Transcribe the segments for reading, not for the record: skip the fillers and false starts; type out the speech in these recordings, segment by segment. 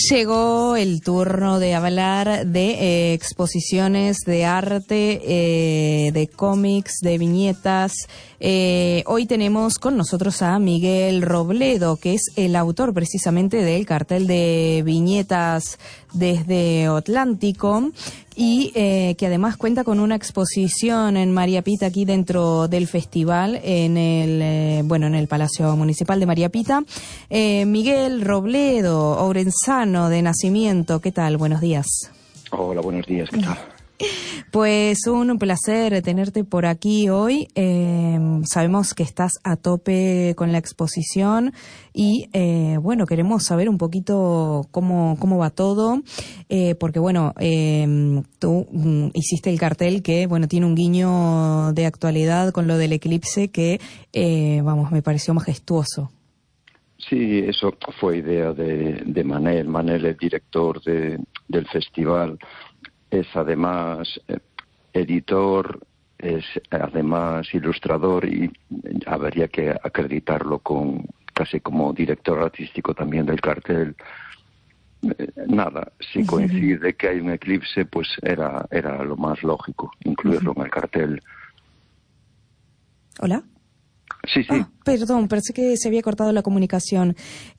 Llegó el turno de hablar de exposiciones de arte, de cómics, de viñetas. Hoy tenemos con nosotros a Miguel Robledo, que es el autor precisamente del cartel de viñetas desde Atlántico y que además cuenta con una exposición en María Pita aquí dentro del festival en el Palacio Municipal de María Pita. Miguel Robledo, ourensano de nacimiento, ¿qué tal? Buenos días. Hola, buenos días, ¿qué tal? Pues un placer tenerte por aquí hoy. Sabemos que estás a tope con la exposición y queremos saber un poquito cómo va todo, porque tú hiciste el cartel que tiene un guiño de actualidad con lo del eclipse que me pareció majestuoso. Sí, eso fue idea de Manel. Manel, el director del festival, es además editor, es además ilustrador y habría que acreditarlo casi como director artístico también del cartel. Nada, si coincide que hay un eclipse, pues era lo más lógico incluirlo en el cartel. ¿Hola? Sí. Perdón, pensé que se había cortado la comunicación.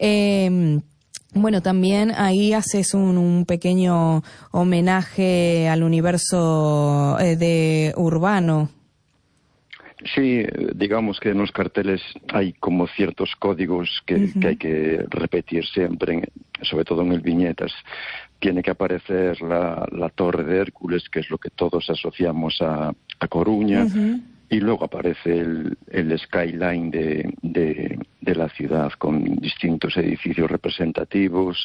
También ahí haces un pequeño homenaje al universo de urbano. Sí, digamos que en los carteles hay como ciertos códigos que hay que repetir siempre, sobre todo en el viñetas. Tiene que aparecer la Torre de Hércules, que es lo que todos asociamos a Coruña. Y luego aparece el skyline de la ciudad con distintos edificios representativos,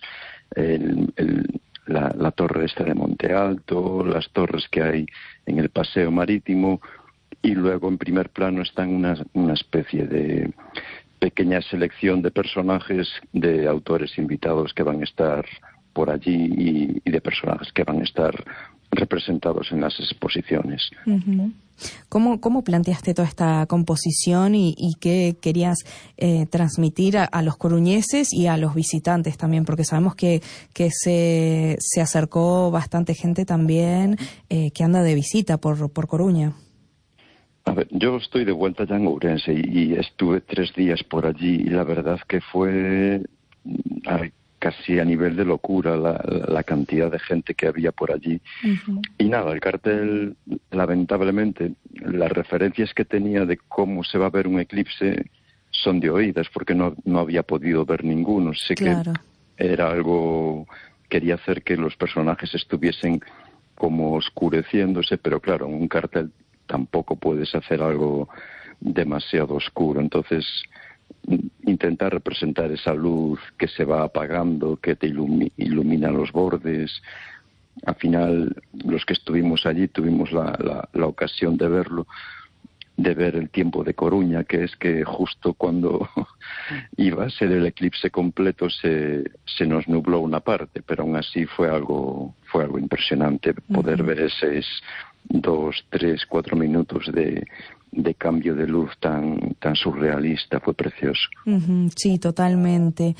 la torre esta de Monte Alto, las torres que hay en el paseo marítimo, y luego en primer plano están una especie de pequeña selección de personajes, de autores invitados que van a estar por allí y de personajes que van a estar representados en las exposiciones. ¿Cómo planteaste toda esta composición y qué querías transmitir a los coruñeses y a los visitantes también? Porque sabemos que se acercó bastante gente también que anda de visita por Coruña. A ver, yo estoy de vuelta ya en Ourense y estuve 3 días por allí y la verdad que fue casi a nivel de locura la cantidad de gente que había por allí. Y nada, el cartel, lamentablemente, las referencias que tenía de cómo se va a ver un eclipse son de oídas, porque no había podido ver ninguno. Sé claro. Que era algo, quería hacer que los personajes estuviesen como oscureciéndose, pero claro, en un cartel tampoco puedes hacer algo demasiado oscuro. Entonces, intentar representar esa luz que se va apagando, que te ilumina los bordes. Al final, los que estuvimos allí tuvimos la ocasión de verlo, de ver el tiempo de Coruña, que es que justo cuando iba a ser el eclipse completo se nos nubló una parte, pero aún así fue algo impresionante poder ver esos 2, 3, 4 minutos de cambio de luz tan surrealista. Fue precioso. Sí, totalmente.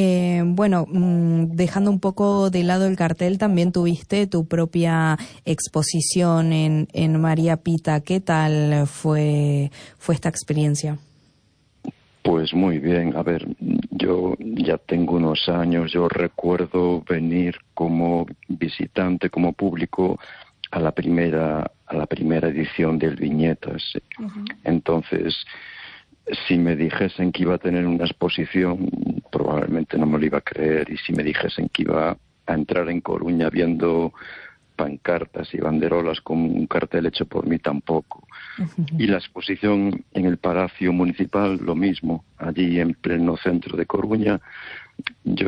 Dejando un poco de lado el cartel, también tuviste tu propia exposición en María Pita. ¿Qué tal fue esta experiencia? Pues muy bien. A ver, yo ya tengo unos años. Yo recuerdo venir como visitante, como público, a la primera edición del Viñetas. Entonces, si me dijesen que iba a tener una exposición, probablemente no me lo iba a creer, y si me dijesen que iba a entrar en Coruña viendo pancartas y banderolas con un cartel hecho por mí, tampoco. Y la exposición en el Palacio Municipal, lo mismo, allí en pleno centro de Coruña. Yo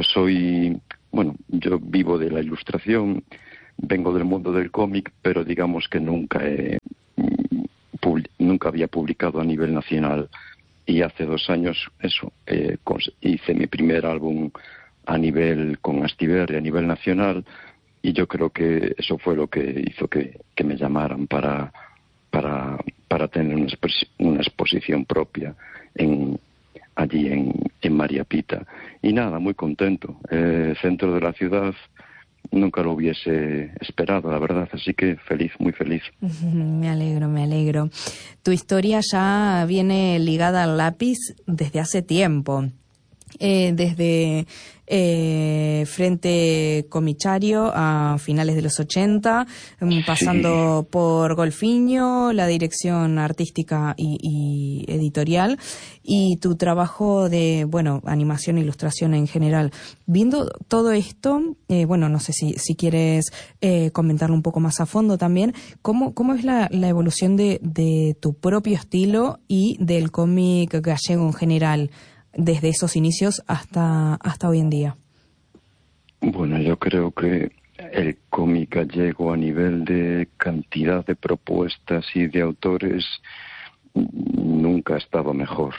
vivo de la ilustración, vengo del mundo del cómic, pero digamos que nunca había publicado a nivel nacional. Y hace 2 años hice mi primer álbum con Astiberri a nivel nacional, y yo creo que eso fue lo que hizo que me llamaran para tener una exposición propia allí en María Pita. Y nada, muy contento. Centro de la ciudad, nunca lo hubiese esperado, la verdad, así que feliz, muy feliz. Me alegro, me alegro. Tu historia ya viene ligada al lápiz desde hace tiempo. Desde Frente Comisario a finales de los 80, pasando por Golfinho, la dirección artística y editorial, y tu trabajo de, animación e ilustración en general. Viendo todo esto, no sé si quieres comentarlo un poco más a fondo también, ¿cómo es la evolución de tu propio estilo y del cómic gallego en general, desde esos inicios hasta hoy en día? Bueno, yo creo que el cómic gallego a nivel de cantidad de propuestas y de autores nunca estaba mejor.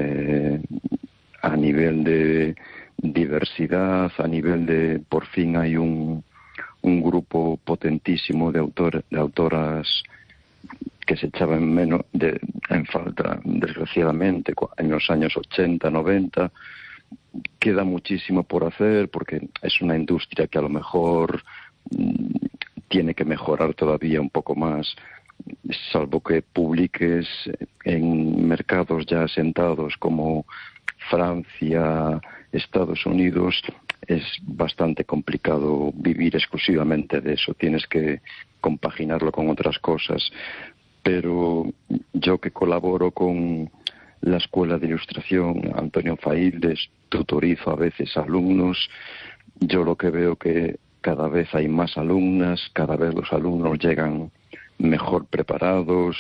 A nivel de diversidad, a nivel de, por fin hay un grupo potentísimo de autoras que se echaban en falta, desgraciadamente, en los años 80, 90. Queda muchísimo por hacer porque es una industria que a lo mejor tiene que mejorar todavía un poco más, salvo que publiques en mercados ya asentados como Francia, Estados Unidos. Es bastante complicado vivir exclusivamente de eso, tienes que compaginarlo con otras cosas. Pero yo, que colaboro con la Escuela de Ilustración Antonio Faíldes, tutorizo a veces alumnos, yo lo que veo que cada vez hay más alumnas, cada vez los alumnos llegan mejor preparados.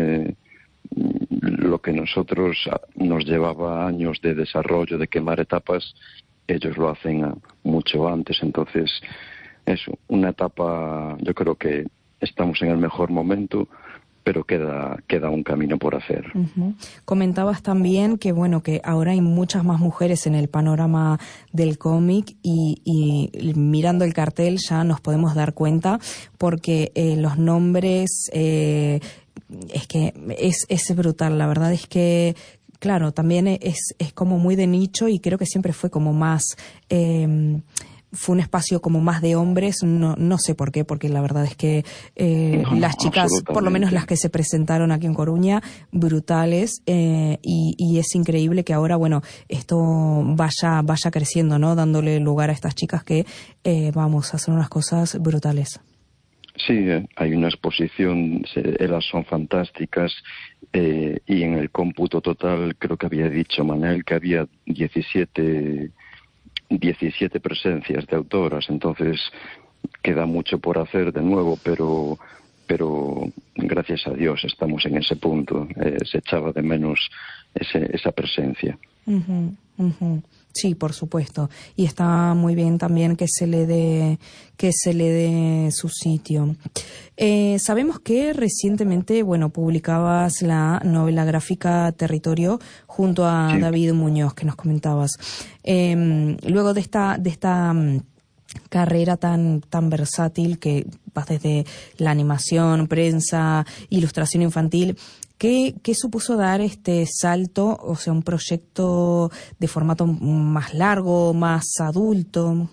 Lo que nosotros nos llevaba años de desarrollo, de quemar etapas, ellos lo hacen mucho antes. Entonces, eso, una etapa, yo creo que estamos en el mejor momento, pero queda un camino por hacer. Uh-huh. Comentabas también que que ahora hay muchas más mujeres en el panorama del cómic y mirando el cartel ya nos podemos dar cuenta, porque los nombres es que es brutal. La verdad es que, claro, también es como muy de nicho, y creo que siempre fue como más... fue un espacio como más de hombres, no sé por qué, porque la verdad es que las chicas, por lo menos las que se presentaron aquí en Coruña, brutales, y es increíble que ahora, esto vaya creciendo, ¿no? Dándole lugar a estas chicas que vamos a hacer unas cosas brutales. Sí, hay una exposición, ellas son fantásticas, y en el cómputo total creo que había dicho Manel que había 17 presencias de autoras. Entonces queda mucho por hacer de nuevo, pero gracias a Dios estamos en ese punto. Se echaba de menos esa presencia. Uh-huh, uh-huh. Sí, por supuesto, y está muy bien también que se le dé su sitio. Sabemos que recientemente, publicabas la novela gráfica Territorio junto a Sí. David Muñoz, que nos comentabas. Luego de esta carrera tan versátil, que vas desde la animación, prensa, ilustración infantil, ¿qué supuso dar este salto, o sea, un proyecto de formato más largo, más adulto?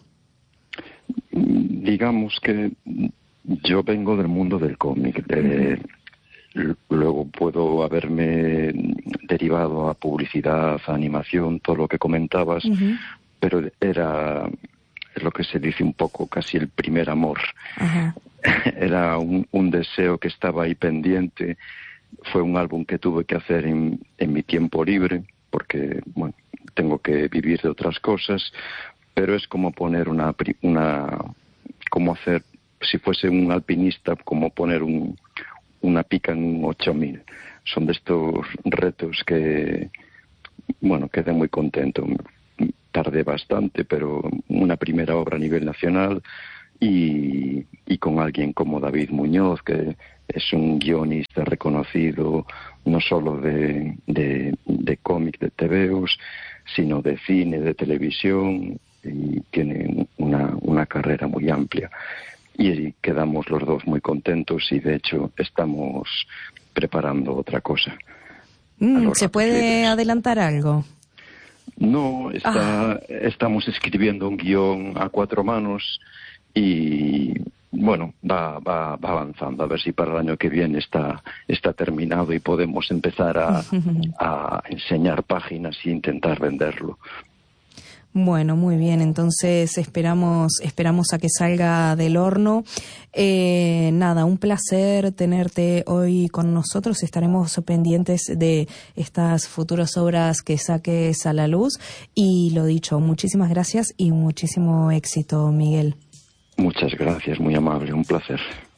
Digamos que yo vengo del mundo del cómic. Luego puedo haberme derivado a publicidad, a animación, todo lo que comentabas, uh-huh. Pero es lo que se dice un poco casi el primer amor. Uh-huh. Era un deseo que estaba ahí pendiente. Fue un álbum que tuve que hacer en mi tiempo libre, porque tengo que vivir de otras cosas, pero es como poner como hacer, si fuese un alpinista, como poner una pica en un 8000. Son de estos retos que, quedé muy contento. Tardé bastante, pero una primera obra a nivel nacional, y con alguien como David Muñoz, que es un guionista reconocido, no solo de cómic, de tebeos, sino de cine, de televisión, y tiene una carrera muy amplia. Y quedamos los dos muy contentos, y de hecho estamos preparando otra cosa. ¿Se puede adelantar algo? No, estamos escribiendo un guión a 4 manos y bueno, va avanzando. A ver si para el año que viene está terminado y podemos empezar a enseñar páginas y intentar venderlo. Bueno, muy bien. Entonces esperamos a que salga del horno. Nada, un placer tenerte hoy con nosotros. Estaremos pendientes de estas futuras obras que saques a la luz. Y lo dicho, muchísimas gracias y muchísimo éxito, Miguel. Muchas gracias, muy amable, un placer.